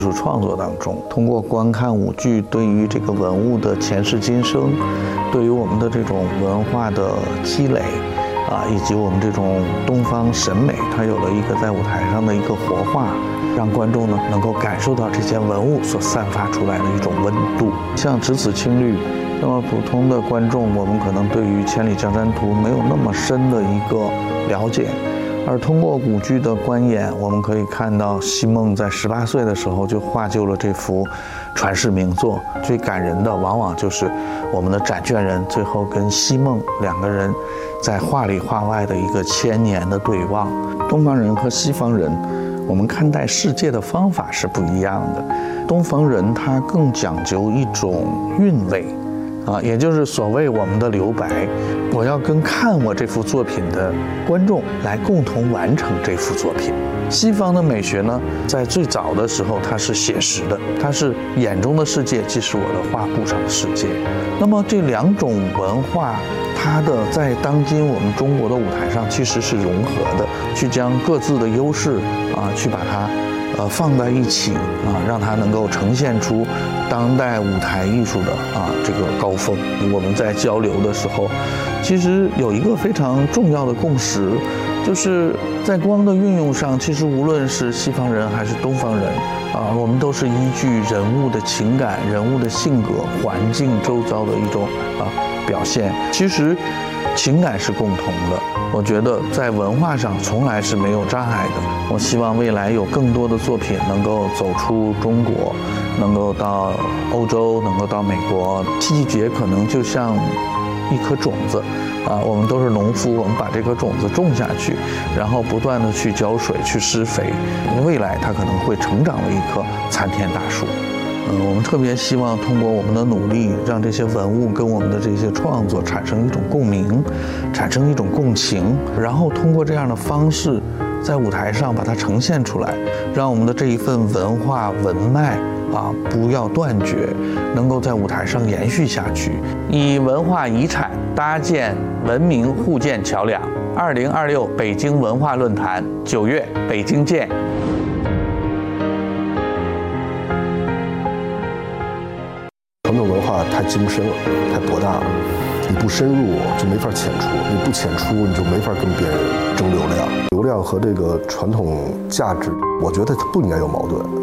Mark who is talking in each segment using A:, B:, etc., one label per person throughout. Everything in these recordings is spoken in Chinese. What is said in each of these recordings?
A: 艺术创作当中，通过观看舞剧，对于这个文物的前世今生，对于我们的这种文化的积累，以及我们这种东方审美，它有了一个在舞台上的一个活化，让观众呢能够感受到这些文物所散发出来的一种温度。像只此青绿，那么普通的观众，我们可能对于《千里江山图》没有那么深的一个了解。而通过舞剧的观演，我们可以看到西梦在18岁的时候就画就了这幅传世名作。最感人的往往就是我们的展卷人最后跟西梦两个人在画里画外的一个千年的对望。东方人和西方人，我们看待世界的方法是不一样的。东方人他更讲究一种韵味，也就是所谓我们的留白，我要跟看我这幅作品的观众来共同完成这幅作品。西方的美学呢，在最早的时候它是写实的，它是眼中的世界即是我的画布上的世界。那么这两种文化，它的在当今我们中国的舞台上其实是融合的，去将各自的优势去把它放在一起让它能够呈现出当代舞台艺术的这个高峰。我们在交流的时候，其实有一个非常重要的共识，就是在光的运用上，其实无论是西方人还是东方人我们都是依据人物的情感、人物的性格、环境周遭的一种表现。其实情感是共同的，我觉得在文化上从来是没有障碍的。我希望未来有更多的作品能够走出中国，能够到欧洲，能够到美国。戏剧节可能就像一颗种子我们都是农夫，我们把这颗种子种下去，然后不断的去浇水、去施肥，未来它可能会成长为一棵参天大树。我们特别希望通过我们的努力，让这些文物跟我们的这些创作产生一种共鸣，产生一种共情，然后通过这样的方式，在舞台上把它呈现出来，让我们的这一份文化文脉不要断绝，能够在舞台上延续下去，以文化遗产搭建文明互鉴桥梁。2026北京文化论坛9月北京见。
B: 传统文化太精深了，太博大了，你不深入就没法浅出，你不浅出你就没法跟别人争流量。流量和这个传统价值，我觉得它不应该有矛盾。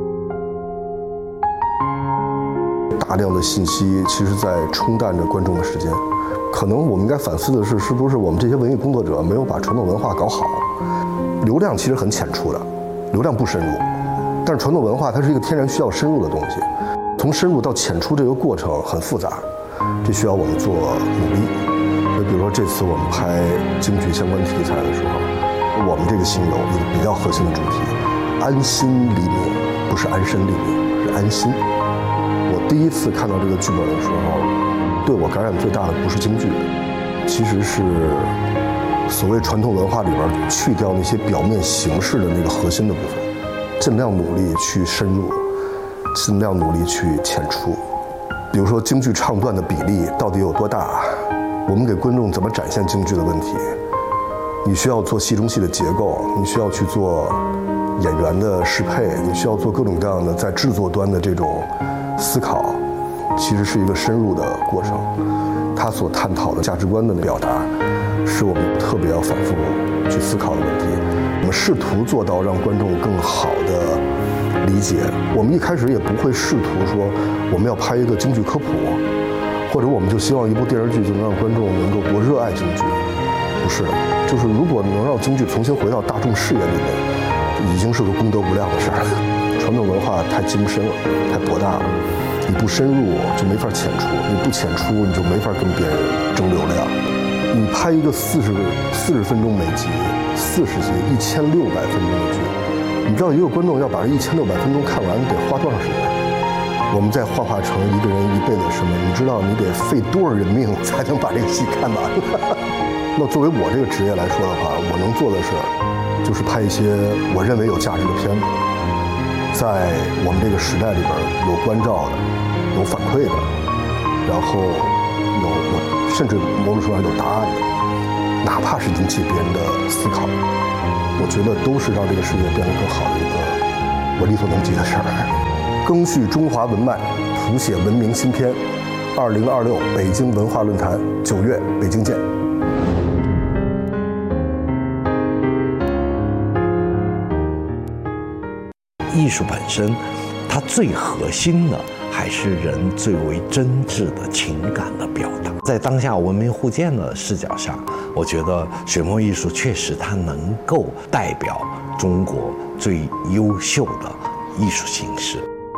B: 大量的信息其实在冲淡着观众的时间，可能我们应该反思的是，是不是我们这些文艺工作者没有把传统文化搞好？流量其实很浅出的，流量不深入，但是传统文化它是一个天然需要深入的东西。从深入到浅出这个过程很复杂，这需要我们做努力。比如说这次我们拍京剧相关题材的时候，我们这个新有一个比较核心的主题，安心黎明，不是安身立命，是安心。我第一次看到这个剧本的时候，对我感染最大的不是京剧，其实是所谓传统文化里边去掉那些表面形式的那个核心的部分，尽量努力去深入，尽量努力去浅出。比如说京剧唱段的比例到底有多大，我们给观众怎么展现京剧的问题，你需要做戏中戏的结构，你需要去做演员的适配，你需要做各种各样的在制作端的这种思考，其实是一个深入的过程。他所探讨的价值观的表达是我们特别要反复去思考的问题。我们试图做到让观众更好的理解，我们一开始也不会试图说我们要拍一个京剧科普，或者我们就希望一部电视剧就能让观众能够多热爱京剧，不是的，就是如果能让京剧重新回到大众视野里面，已经是个功德无量的事儿。传统文化太精深了，太博大了，你不深入就没法浅出，你不浅出你就没法跟别人争流量。你拍一个40分钟每集，40集1600分钟的剧，你知道一个观众要把这1600分钟看完得花多长时间？我们在画成一个人一辈子的生命，你知道你得费多少人命才能把这个戏看完？那作为我这个职业来说的话，我能做的事就是拍一些我认为有价值的片子，在我们这个时代里边有关照的，有反馈的，然后有甚至某种程度上有答案的，哪怕是引起别人的思考，我觉得都是让这个世界变得更好的一个我力所能及的事儿。赓续中华文脉，谱写文明新篇。2026北京文化论坛9月北京见。
C: 艺术本身，它最核心的还是人最为真挚的情感的表达。在当下文明互鉴的视角下，我觉得水墨艺术确实它能够代表中国最优秀的艺术形式。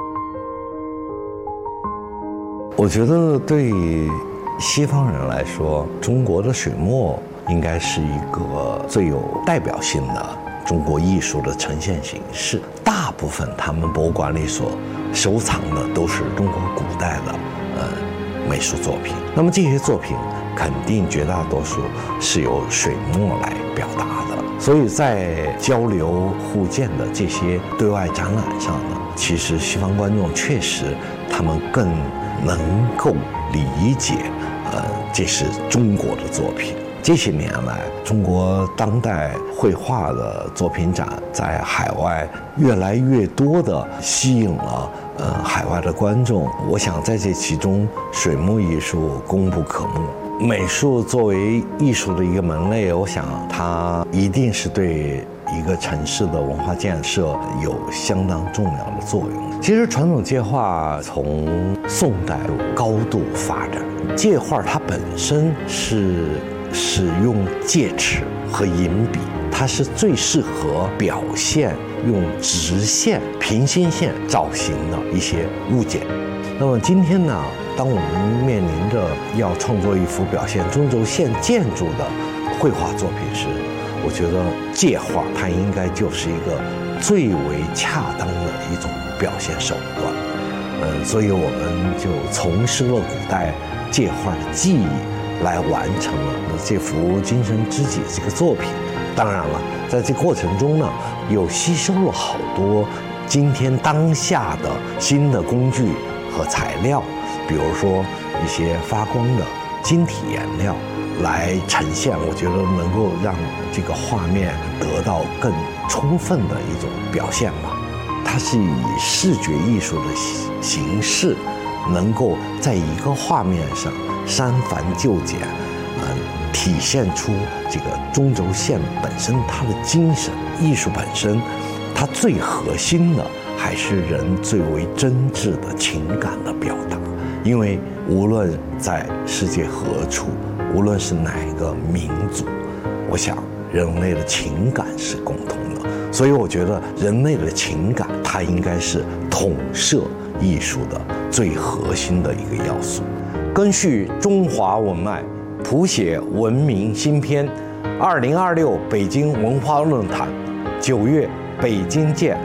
C: 我觉得对西方人来说，中国的水墨应该是一个最有代表性的中国艺术的呈现形式。大部分他们博物馆里所收藏的都是中国古代的美术作品，那么这些作品肯定绝大多数是由水墨来表达的。所以在交流互鉴的这些对外展览上呢，其实西方观众确实他们更能够理解这是中国的作品。这些年来，中国当代绘画的作品展在海外越来越多地吸引了海外的观众。我想在这其中，水墨艺术功不可没。美术作为艺术的一个门类，我想它一定是对一个城市的文化建设有相当重要的作用。其实传统界画从宋代高度发展，界画它本身是使用戒尺和银笔，它是最适合表现用直线、平行线造型的一些物件。那么今天呢，当我们面临着要创作一幅表现中轴线建筑的绘画作品时，我觉得界画它应该就是一个最为恰当的一种表现手段。所以我们就从师了古代界画的技艺，来完成了这幅精神知己这个作品。当然了，在这过程中呢，又吸收了好多今天当下的新的工具和材料，比如说一些发光的晶体颜料来呈现，我觉得能够让这个画面得到更充分的一种表现吧。它是以视觉艺术的形式，能够在一个画面上删繁就简，体现出这个中轴线本身它的精神。艺术本身，它最核心的还是人最为真挚的情感的表达。因为无论在世界何处，无论是哪个民族，我想人类的情感是共通的。所以我觉得人类的情感，它应该是统摄艺术的最核心的一个要素。赓续中华文脉，谱写文明新篇。2026北京文化论坛，9月北京见。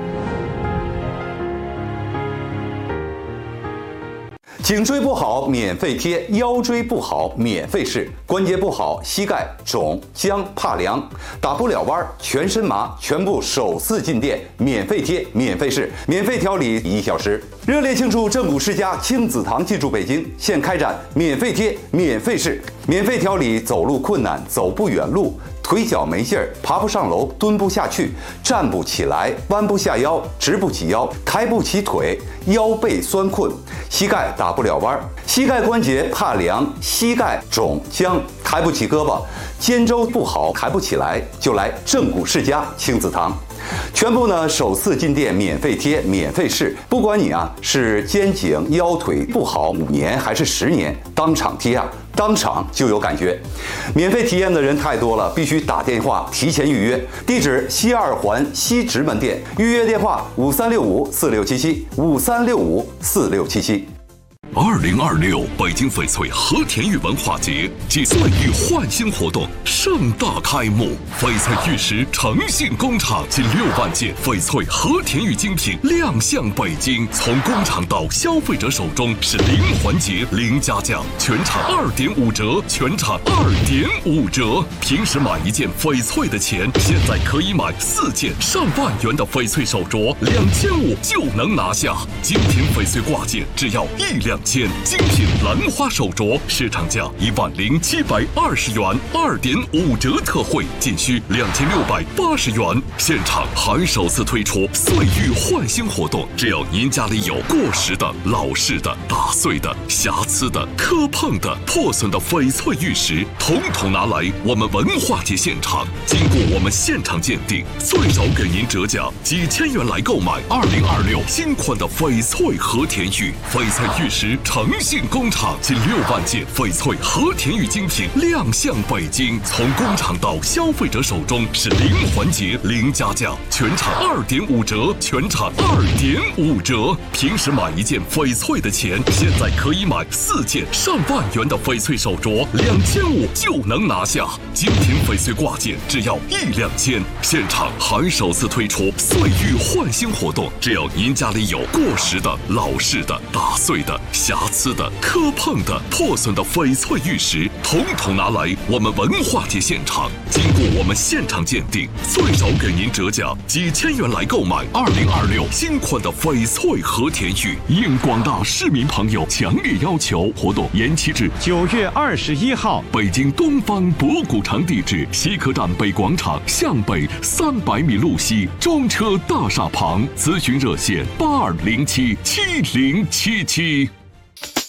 D: 颈椎不好免费贴，腰椎不好免费试，关节不好膝盖肿僵怕凉打不了弯全身麻，全部首次进店免费贴免费试，免费调理1小时。热烈庆祝正骨世家亲子堂进驻北京，现开展免费贴免费试，免费调理走路困难、走不远路、腿脚没劲儿、爬不上楼、蹲不下去、站不起来、弯不下腰、直不起腰、抬不起腿、腰背酸困、膝盖打不了弯、膝盖关节怕凉、膝盖肿僵、抬不起胳膊、肩周不好抬不起来，就来正骨世家亲子堂。全部呢首次进店免费贴免费试，不管你是肩颈腰腿不好5年还是10年，当场贴当场就有感觉。免费体验的人太多了，必须打电话提前预约。地址西2环西直门店，预约电话5365467753654677。
E: 2026北京翡翠和田玉文化节暨岁玉焕新活动盛大开幕，翡翠玉石诚信工厂近6万件翡翠和田玉精品亮相北京，从工厂到消费者手中是零环节零加价，全场2.5折，全场2.5折。平时买1件翡翠的钱，现在可以买4件上万元的翡翠手镯，2500就能拿下。精品翡翠挂件只要1两件，精品兰花手镯市场价10720元，2.5折特惠，仅需2680元。现场还首次推出岁玉换新活动，只要您家里有过时的、老式的、打碎的、瑕疵的、磕碰的、破损的翡翠玉石，统统拿来我们文化节现场，经过我们现场鉴定，最少给您折价几千元来购买2026新款的翡翠和田玉。翡翠玉石诚信工厂近6万件翡翠和田玉精品亮相北京，从工厂到消费者手中是零环节零加价，全场2.5折，全场2.5折。平时买一件翡翠的钱，现在可以买4件上万元的翡翠手镯，2500就能拿下。精品翡翠挂件只要1两千。现场还首次推出岁玉换新活动，只要您家里有过时的、老式的、打碎的、瑕疵的、磕碰的、破损的翡翠玉石，统统拿来我们文化节现场，经过我们现场鉴定，最少给您折价几千元来购买2026新款的翡翠和田玉。应广大市民朋友强烈要求，活动延期至
F: 9月21号。
E: 北京东方博古城地址：西客站北广场向北300米路西，装车大厦旁。咨询热线：82077077。